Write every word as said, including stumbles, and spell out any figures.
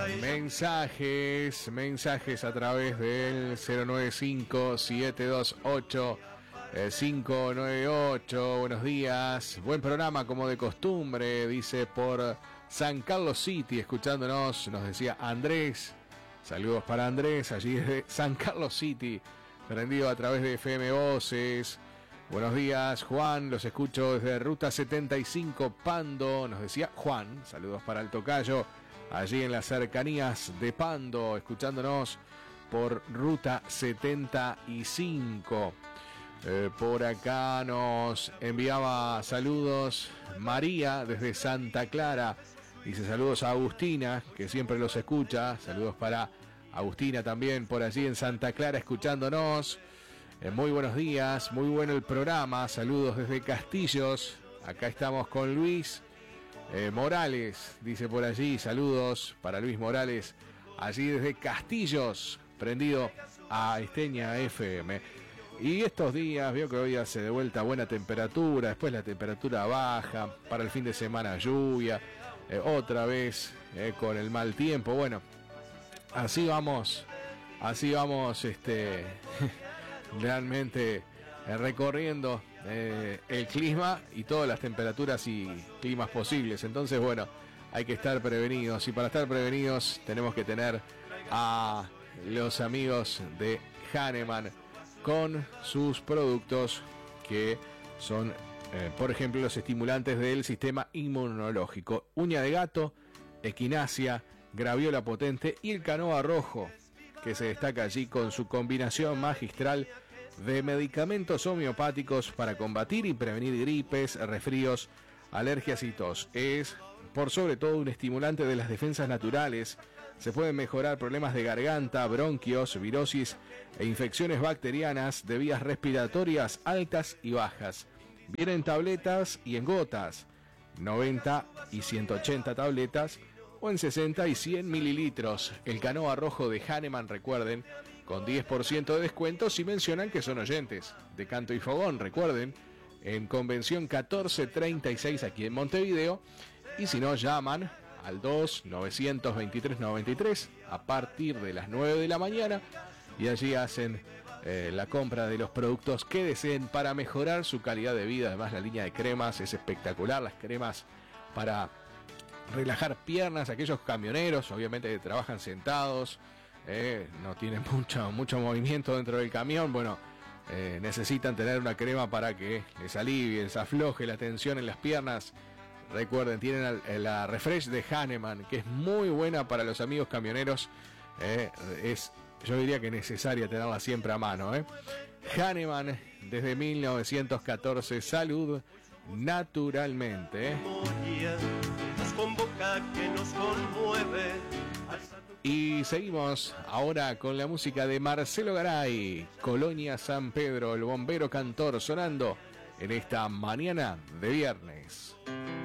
Mensajes, mensajes a través del cero nueve cinco, siete dos ocho, cinco nueve ocho. Buenos días, buen programa como de costumbre, dice por San Carlos City, escuchándonos, nos decía Andrés. Saludos para Andrés, allí desde San Carlos City, prendido a través de F M Voces. Buenos días, Juan, los escucho desde Ruta setenta y cinco Pando, nos decía Juan. Saludos para el tocayo, allí en las cercanías de Pando, escuchándonos por Ruta setenta y cinco. Eh, por acá nos enviaba saludos María desde Santa Clara. Dice saludos a Agustina, que siempre los escucha. Saludos para Agustina también por allí en Santa Clara escuchándonos. Eh, muy buenos días, muy bueno el programa. Saludos desde Castillos. Acá estamos con Luis eh, Morales, dice por allí. Saludos para Luis Morales, allí desde Castillos, prendido a Esteña F M. Y estos días, veo que hoy hace de vuelta buena temperatura, después la temperatura baja, para el fin de semana lluvia, eh, otra vez eh, con el mal tiempo. Bueno, así vamos, así vamos, este, realmente eh, recorriendo eh, el clima y todas las temperaturas y climas posibles. Entonces, bueno, hay que estar prevenidos, y para estar prevenidos tenemos que tener a los amigos de Hahnemann con sus productos que son, eh, por ejemplo, los estimulantes del sistema inmunológico. Uña de gato, equinacia, graviola potente y el canoa rojo, que se destaca allí con su combinación magistral de medicamentos homeopáticos para combatir y prevenir gripes, resfríos, alergias y tos. Es, por sobre todo, un estimulante de las defensas naturales. Se pueden mejorar problemas de garganta, bronquios, virosis e infecciones bacterianas de vías respiratorias altas y bajas. Viene en tabletas y en gotas, noventa y ciento ochenta tabletas, o en sesenta y cien mililitros. El canoa rojo de Hahnemann, recuerden, con diez por ciento de descuento si mencionan que son oyentes de Canto y Fogón. Recuerden, en Convención catorce treinta y seis aquí en Montevideo. Y si no, llaman al dos nueve dos tres nueve tres a partir de las nueve de la mañana y allí hacen eh, la compra de los productos que deseen para mejorar su calidad de vida. Además, la línea de cremas es espectacular, las cremas para relajar piernas, aquellos camioneros obviamente que trabajan sentados, eh, no tienen mucho, mucho movimiento dentro del camión. Bueno, eh, necesitan tener una crema para que les alivie, les afloje la tensión en las piernas. Recuerden, tienen la, la Refresh de Hahnemann, que es muy buena para los amigos camioneros. Eh, es, yo diría que necesaria tenerla siempre a mano. Eh. Hahnemann, desde mil novecientos catorce, salud naturalmente. Eh. Nos convoca, que nos conmueve. Y seguimos ahora con la música de Marcelo Garay, Colonia San Pedro, el bombero cantor, sonando en esta mañana de viernes.